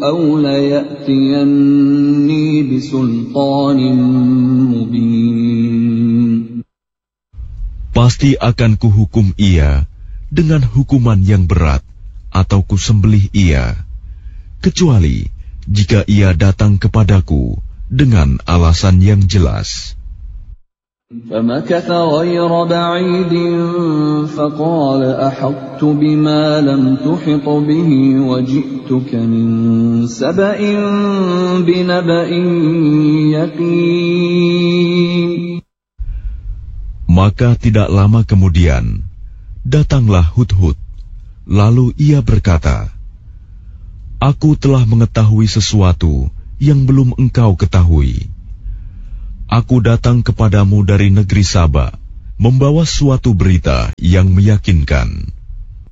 أو ليأتيني بسلطان مبين. Pasti akan kuhukum ia dengan hukuman yang berat, atau kusembelih ia, kecuali jika ia datang kepadaku dengan alasan yang jelas. فمكث غير بعيد فقال أحطت بما لم تحط به وجئتك من سبأ بنبأ يقين. Maka tidak lama kemudian datanglah Hudhud, lalu ia berkata, Aku telah mengetahui sesuatu yang belum engkau ketahui. Aku datang kepadamu dari negeri Saba, membawa suatu berita yang meyakinkan.